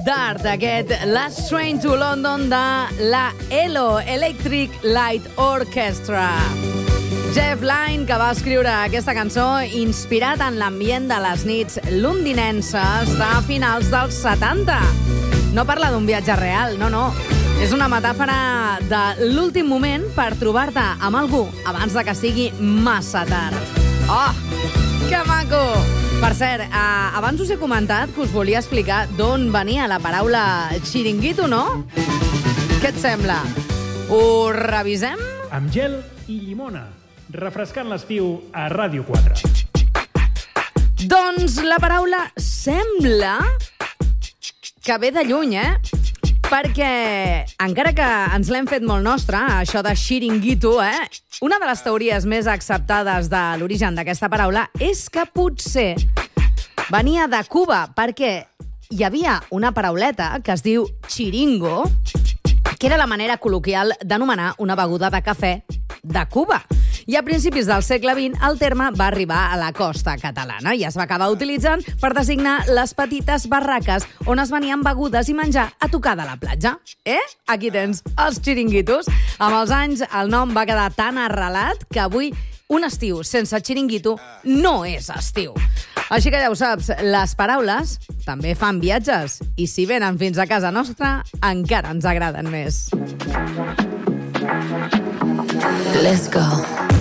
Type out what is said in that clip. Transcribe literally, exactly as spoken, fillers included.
Dart, aquest Last Train to London de la E L O, Electric Light Orchestra. Jeff Lynne, que va escriure aquesta cançó inspirat en l'ambient de les nits londinenses de finals dels setanta. No parla d'un viatge real, no, no. És una metàfora de l'últim moment per trobar-te amb algú abans de que sigui massa tard. Oh, que maco! Per cert, eh, abans us he comentat que us volia explicar d'on venia la paraula xiringuito, no? Què et sembla? Ho revisem? Amb gel i llimona, refrescant l'estiu a Ràdio quatre. Doncs la paraula sembla que ve de lluny, eh? Perquè, encara que ens l'hem fet molt nostra, això de xiringuito, eh? Una de les teories més acceptades de l'origen d'aquesta paraula és que potser venia de Cuba, perquè hi havia una parauleta que es diu xiringo, que era la manera col·loquial d'anomenar una beguda de cafè de Cuba. I a principis del segle vint el terme va arribar a la costa catalana i es va acabar utilitzant per designar les petites barraques on es venien begudes i menjar a tocar de la platja. Eh? Aquí tens els xiringuitos. Amb els anys el nom va quedar tan arrelat que avui un estiu sense xiringuito no és estiu. Així que ja ho saps, les paraules també fan viatges i si venen fins a casa nostra encara ens agraden més. Let's go.